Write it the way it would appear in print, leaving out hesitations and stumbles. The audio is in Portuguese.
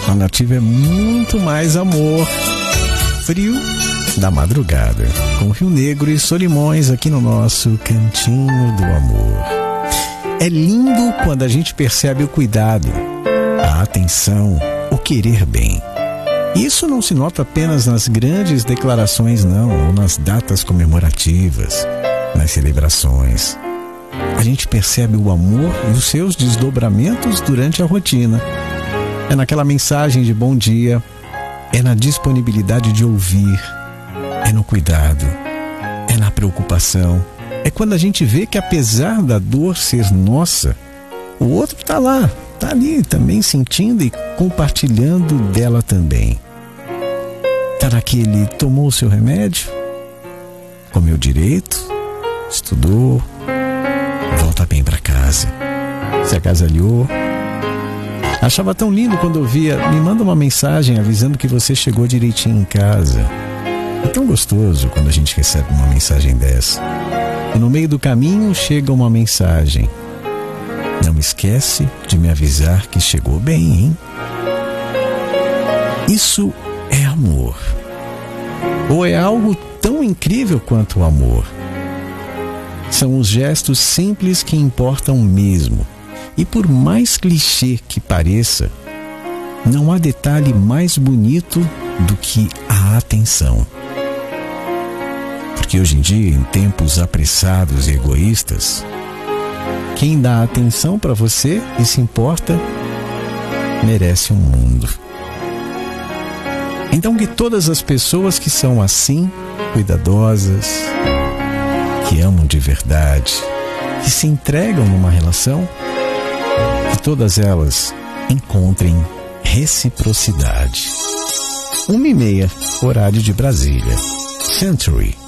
A Nativa é muito mais amor. Frio da madrugada, com Rio Negro e Solimões aqui no nosso Cantinho do Amor. É lindo quando a gente percebe o cuidado, a atenção, o querer bem. Isso não se nota apenas nas grandes declarações, não, ou nas datas comemorativas, nas celebrações. A gente percebe o amor e os seus desdobramentos durante a rotina. É naquela mensagem de bom dia, é na disponibilidade de ouvir, é no cuidado, é na preocupação. É quando a gente vê que apesar da dor ser nossa, o outro está lá, está ali também sentindo e compartilhando dela também. Está naquele, tomou o seu remédio, comeu direito, estudou, volta bem para casa, se agasalhou. Achava tão lindo quando ouvia, me manda uma mensagem avisando que você chegou direitinho em casa. É tão gostoso quando a gente recebe uma mensagem dessa. E no meio do caminho chega uma mensagem. Não esquece de me avisar que chegou bem, hein? Isso é amor. Ou é algo tão incrível quanto o amor. São os gestos simples que importam mesmo. E por mais clichê que pareça, não há detalhe mais bonito do que a atenção. Porque hoje em dia, em tempos apressados e egoístas, quem dá atenção para você e se importa, merece um mundo. Então que todas as pessoas que são assim, cuidadosas, que amam de verdade, que se entregam numa relação, que todas elas encontrem reciprocidade. 1h30, horário de Brasília. Century.